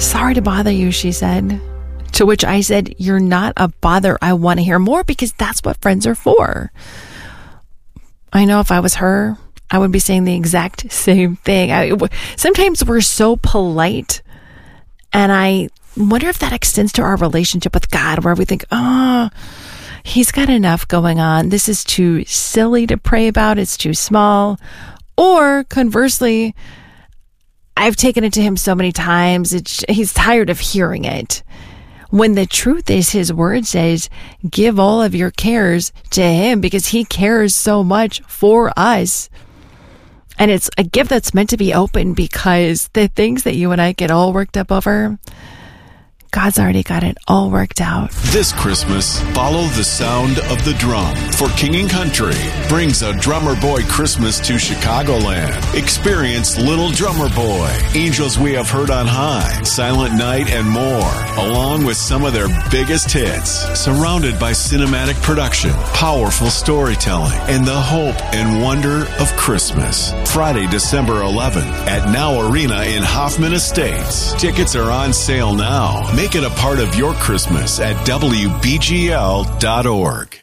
Sorry to bother you, she said. To which I said, you're not a bother. I want to hear more because that's what friends are for. I know if I was her, I would be saying the exact same thing. Sometimes we're so polite, and I wonder if that extends to our relationship with God, where we think, he's got enough going on. This is too silly to pray about. It's too small. Or conversely, I've taken it to him so many times, he's tired of hearing it. When the truth is, his word says, give all of your cares to him because he cares so much for us. And it's a gift that's meant to be open because the things that you and I get all worked up over, God's already got it all worked out. This Christmas, follow the sound of the drum, for King & Country brings a Drummer Boy Christmas to Chicagoland. Experience Little Drummer Boy, Angels We Have Heard on High, Silent Night, and more, along with some of their biggest hits, surrounded by cinematic production, powerful storytelling, and the hope and wonder of Christmas. Friday, December 11th at Now Arena in Hoffman Estates. Tickets are on sale now. Make it a part of your Christmas at WBGL.org.